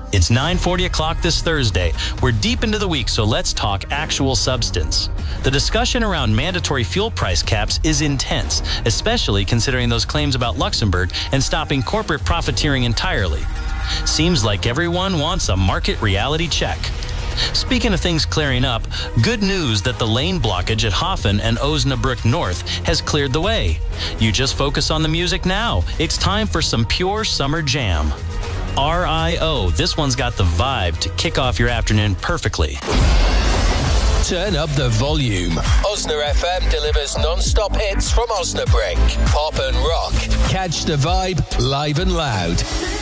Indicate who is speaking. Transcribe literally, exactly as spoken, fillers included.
Speaker 1: It's nine forty o'clock this Thursday. We're deep into the week, so let's talk actual substance. The discussion around mandatory fuel price caps is intense, especially considering those claims about Luxembourg and stopping corporate profiteering entirely. Seems like everyone wants a market reality check. Speaking of things clearing up, good news that the lane blockage at Hoffen and Osnabrück North has cleared the way. You just focus on the music now. It's time for some pure summer jam. R I O, this one's got the vibe to kick off your afternoon perfectly.
Speaker 2: Turn up the volume. Osna F M delivers non-stop hits from Osnabrück. Pop and rock. Catch the vibe live and loud.